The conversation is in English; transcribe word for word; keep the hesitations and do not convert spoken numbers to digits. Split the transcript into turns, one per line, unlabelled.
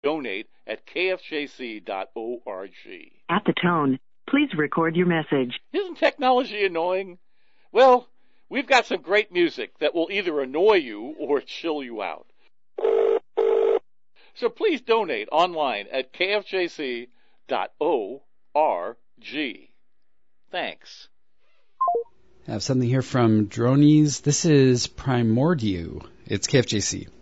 donate at k f j c dot org.
At the tone, please record your message.
Isn't technology annoying? Well, we've got some great music that will either annoy you or chill you out. So please donate online at k f j c dot org. Thanks.
I have something here from Dronies. This is Primordial. It's K F J C.